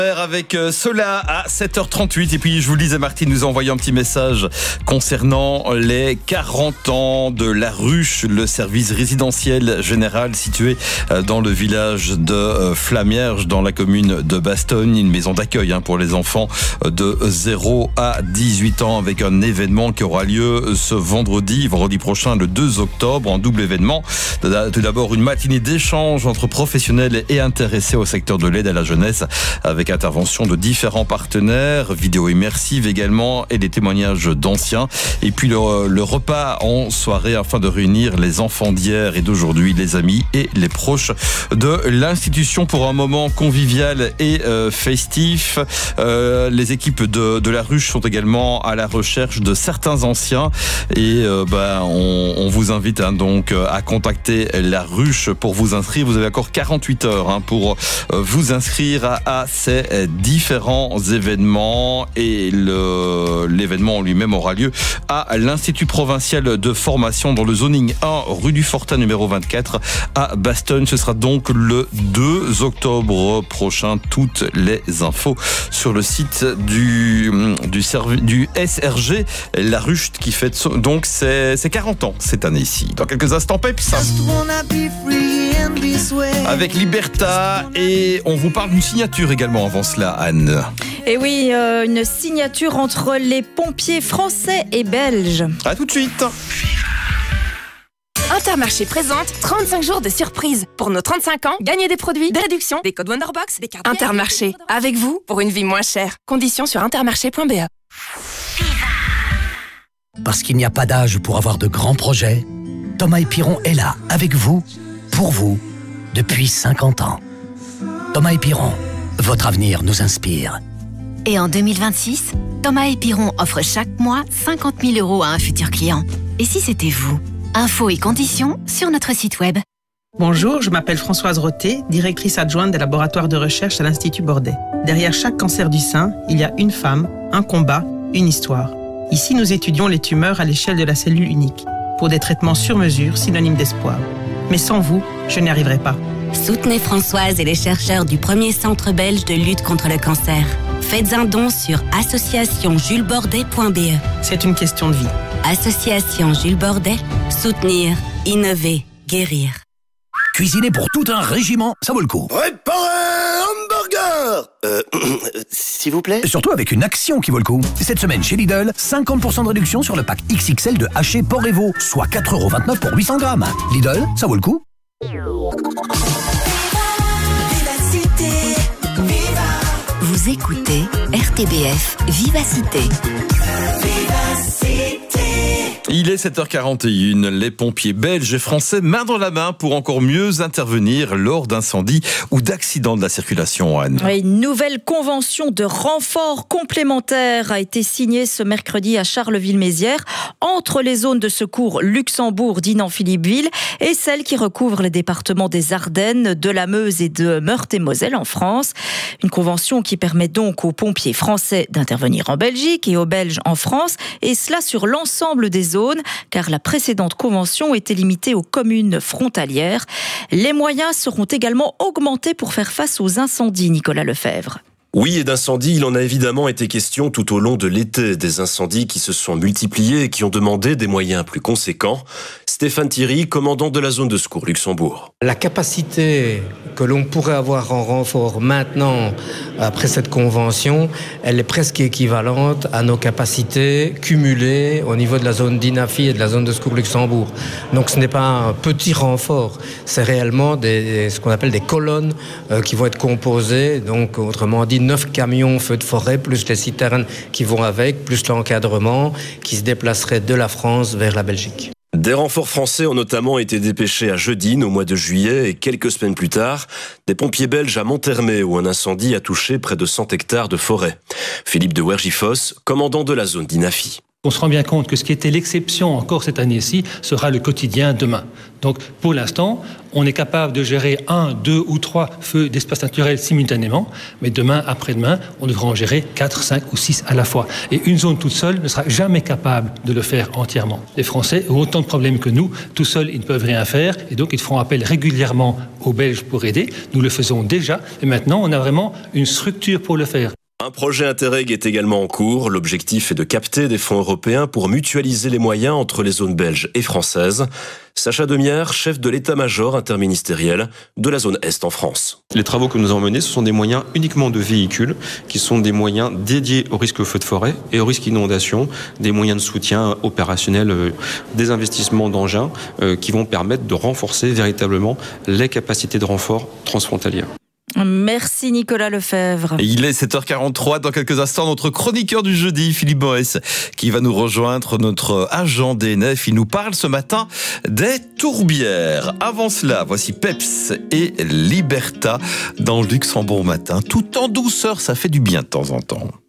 Avec cela à 7h38 et puis je vous le disais, Martine nous a envoyé un petit message concernant les 40 ans de La Ruche, le service résidentiel général situé dans le village de Flamierge dans la commune de Bastogne, une maison d'accueil pour les enfants de 0 à 18 ans avec un événement qui aura lieu ce vendredi prochain le 2 octobre, un double événement. Tout d'abord une matinée d'échange entre professionnels et intéressés au secteur de l'aide à la jeunesse avec intervention de différents partenaires, vidéo immersive également et des témoignages d'anciens. Et puis le repas en soirée afin de réunir les enfants d'hier et d'aujourd'hui, les amis et les proches de l'institution pour un moment convivial et festif. Les équipes de La Ruche sont également à la recherche de certains anciens et on vous invite donc à contacter La Ruche pour vous inscrire. Vous avez encore 48 heures pour vous inscrire à ces différents événements et l'événement lui-même aura lieu à l'Institut provincial de formation dans le zoning 1 rue du Fortin numéro 24 à Bastogne. Ce sera donc le 2 octobre prochain. Toutes les infos sur le site du SRG La Ruche qui fête donc ses 40 ans cette année-ci. Dans quelques instants, Peps avec Liberta et on vous parle d'une signature également avant cela, Anne. Et oui, une signature entre les pompiers français et belges. À tout de suite. Intermarché présente 35 jours de surprise. Pour nos 35 ans, gagnez des produits, des réductions, des codes Wonderbox, des cartes. Intermarché, avec vous pour une vie moins chère. Conditions sur intermarché.be. Parce qu'il n'y a pas d'âge pour avoir de grands projets, Thomas & Piron est là, avec vous, pour vous, depuis 50 ans. Thomas & Piron, votre avenir nous inspire. Et en 2026, Thomas & Piron offre chaque mois 50 000 € à un futur client. Et si c'était vous? Infos et conditions sur notre site web. Bonjour, je m'appelle Françoise Roté, directrice adjointe des laboratoires de recherche à l'Institut Bordet. Derrière chaque cancer du sein, il y a une femme, un combat, une histoire. Ici, nous étudions les tumeurs à l'échelle de la cellule unique, pour des traitements sur mesure, synonymes d'espoir. Mais sans vous, je n'y arriverai pas. Soutenez Françoise et les chercheurs du premier centre belge de lutte contre le cancer. Faites un don sur associationjulesbordet.be. C'est une question de vie. Association Jules Bordet, soutenir, innover, guérir. Cuisiner pour tout un régiment, ça vaut le coup. Préparez hamburger s'il vous plaît. Surtout avec une action qui vaut le coup. Cette semaine chez Lidl, 50% de réduction sur le pack XXL de haché porc et veau, soit 4,29 € pour 800 grammes. Lidl, ça vaut le coup. Vous écoutez RTBF Vivacité. Il est 7h41, les pompiers belges et français main dans la main pour encore mieux intervenir lors d'incendies ou d'accidents de la circulation, Anne. Une nouvelle convention de renfort complémentaire a été signée ce mercredi à Charleville-Mézières entre les zones de secours Luxembourg, Dinan-Philippeville et celles qui recouvrent les départements des Ardennes, de la Meuse et de Meurthe-et-Moselle en France. Une convention qui permet donc aux pompiers français d'intervenir en Belgique et aux Belges en France, et cela sur l'ensemble des zones, car la précédente convention était limitée aux communes frontalières. Les moyens seront également augmentés pour faire face aux incendies, Nicolas Lefebvre. Oui, et d'incendies, il en a évidemment été question tout au long de l'été. Des incendies qui se sont multipliés et qui ont demandé des moyens plus conséquents. Stéphane Thierry, commandant de la zone de secours Luxembourg. La capacité que l'on pourrait avoir en renfort maintenant, après cette convention, elle est presque équivalente à nos capacités cumulées au niveau de la zone d'INAFI et de la zone de secours Luxembourg. Donc ce n'est pas un petit renfort, c'est réellement ce qu'on appelle des colonnes qui vont être composées, donc autrement dit 9 camions feux de forêt, plus les citernes qui vont avec, plus l'encadrement qui se déplacerait de la France vers la Belgique. Des renforts français ont notamment été dépêchés à Jeudine au mois de juillet et quelques semaines plus tard, des pompiers belges à Monthermé où un incendie a touché près de 100 hectares de forêt. Philippe de Wergifos, commandant de la zone d'INAFI. On se rend bien compte que ce qui était l'exception encore cette année-ci sera le quotidien demain. Donc pour l'instant, on est capable de gérer 1, 2 ou 3 feux d'espace naturel simultanément, mais demain, après-demain, on devra en gérer 4, 5 ou 6 à la fois. Et une zone toute seule ne sera jamais capable de le faire entièrement. Les Français ont autant de problèmes que nous, tout seuls ils ne peuvent rien faire, et donc ils feront appel régulièrement aux Belges pour aider. Nous le faisons déjà, et maintenant on a vraiment une structure pour le faire. Un projet Interreg est également en cours. L'objectif est de capter des fonds européens pour mutualiser les moyens entre les zones belges et françaises. Sacha Demière, chef de l'état-major interministériel de la zone Est en France. Les travaux que nous avons menés, ce sont des moyens uniquement de véhicules, qui sont des moyens dédiés au risque feu de forêt et au risque inondation, des moyens de soutien opérationnel, des investissements d'engins qui vont permettre de renforcer véritablement les capacités de renfort transfrontalières. Merci Nicolas Lefebvre. Il est 7h43, dans quelques instants, notre chroniqueur du jeudi, Philippe Boès, qui va nous rejoindre, notre agent DNF. Il nous parle ce matin des tourbières. Avant cela, voici Peps et Liberta dans Luxembourg Matin. Tout en douceur, ça fait du bien de temps en temps.